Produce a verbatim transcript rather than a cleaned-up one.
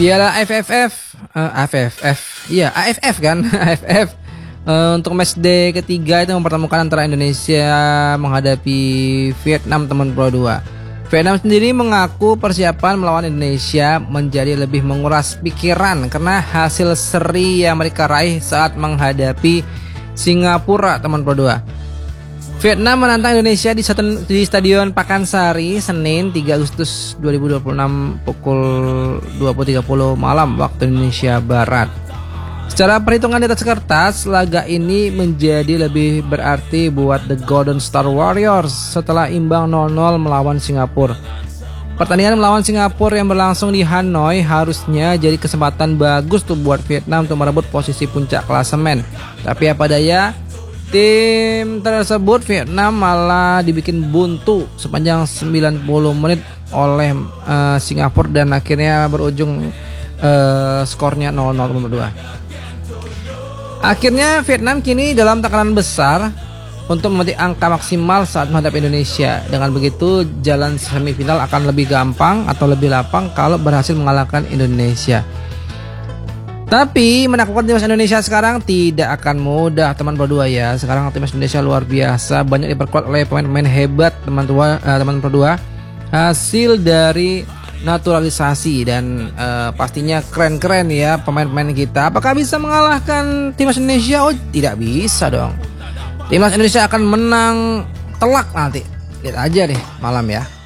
Piala A F F, uh, A F F, iya A F F kan, A F F. Uh, untuk matchday ketiga itu mempertemukan antara Indonesia menghadapi Vietnam teman Pro dua. Vietnam sendiri mengaku persiapan melawan Indonesia menjadi lebih menguras pikiran karena hasil seri yang mereka raih saat menghadapi Singapura teman Pro dua. Vietnam menantang Indonesia di, satu, di Stadion Pakansari Senin tiga Agustus dua ribu dua puluh enam pukul dua puluh tiga puluh malam waktu Indonesia Barat. Secara perhitungan di atas kertas, laga ini menjadi lebih berarti buat The Golden Star Warriors setelah imbang nol nol melawan Singapura. Pertandingan melawan Singapura yang berlangsung di Hanoi harusnya jadi kesempatan bagus tuh buat Vietnam untuk merebut posisi puncak klasemen. Tapi apa daya, tim tersebut Vietnam malah dibikin buntu sepanjang sembilan puluh menit oleh uh, Singapura dan akhirnya berujung uh, skornya nol nol berdua. Akhirnya Vietnam kini dalam tekanan besar untuk memetik angka maksimal saat menghadapi Indonesia. Dengan begitu jalan semifinal akan lebih gampang atau lebih lapang kalau berhasil mengalahkan Indonesia. Tapi menaklukkan timnas Indonesia sekarang tidak akan mudah teman Pro dua ya. Sekarang timnas Indonesia luar biasa, banyak diperkuat oleh pemain-pemain hebat teman tua, uh, teman Pro dua. Hasil dari naturalisasi dan uh, pastinya keren-keren ya pemain-pemain kita. Apakah bisa mengalahkan timnas Indonesia? Oh, tidak bisa dong. Timnas Indonesia akan menang telak nanti. Lihat aja deh malam ya.